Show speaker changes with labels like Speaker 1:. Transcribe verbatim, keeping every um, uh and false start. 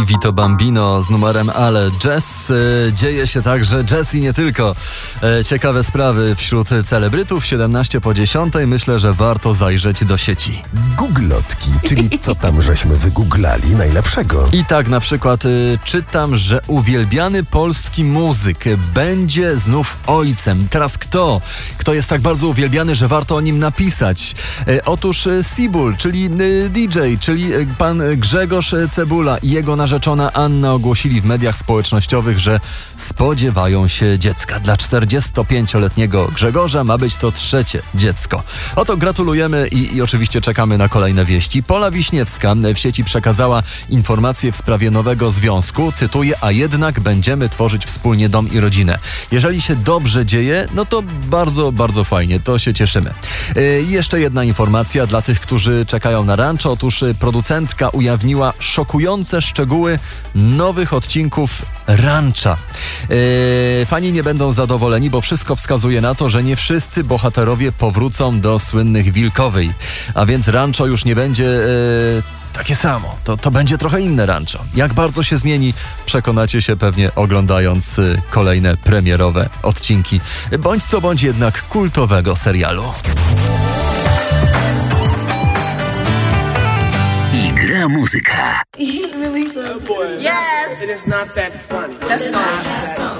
Speaker 1: Vito Bambino z numerem Ale Jazz. Dzieje się tak, że jazz i nie tylko. Ciekawe sprawy wśród celebrytów. siedemnaście po dziesiątej. Myślę, że warto zajrzeć do sieci.
Speaker 2: Googlotki, czyli co tam żeśmy wygooglali najlepszego.
Speaker 1: I tak na przykład y, czytam, że uwielbiany polski muzyk będzie znów ojcem. Teraz kto? Kto jest tak bardzo uwielbiany, że warto o nim napisać? Y, otóż y, Sibul, czyli y, D J, czyli y, pan Grzegorz Cebula i jego narzeczona Anna ogłosili w mediach społecznościowych, że spodziewają się dziecka. Dla czterdziestopięcioletniego Grzegorza ma być to trzecie dziecko. Oto gratulujemy i, i oczywiście czekamy na kolejne wieści. Pola Wiśniewska w sieci przekazała informację w sprawie nowego związku. Cytuję, a jednak będziemy tworzyć wspólnie dom i rodzinę. Jeżeli się dobrze dzieje, no to bardzo, bardzo fajnie. To się cieszymy. Yy, jeszcze jedna informacja dla tych, którzy czekają na rancho. Otóż producentka ujawniła szokujące szczegóły nowych odcinków Rancha. Yy, fani nie będą zadowoleni, bo wszystko wskazuje na to, że nie wszyscy bohaterowie powrócą do słynnych Wilkowej. A więc Rancho już nie będzie yy, takie samo. To, to będzie trochę inne Rancho. Jak bardzo się zmieni, przekonacie się pewnie oglądając yy, kolejne premierowe odcinki. Bądź co bądź jednak kultowego serialu.
Speaker 3: I gra muzyka.
Speaker 4: Yes! It is not that funny. That's fine.